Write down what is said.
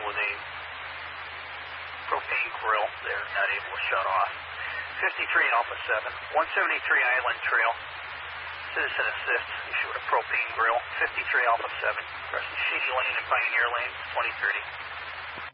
lane with a propane grill. They're not able to shut off. 53 Alpha 7, 173 Island Trail. Citizen assist, issue with a propane grill. 53 Alpha 7, crossing Shady Lane and Pioneer Lane, 2030.